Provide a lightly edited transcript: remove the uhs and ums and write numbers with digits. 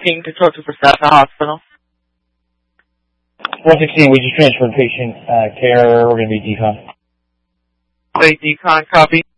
116 control to Forsyth Hospital. 116, we just transferred patient care. We're going to be decon. Wait, decon, copy.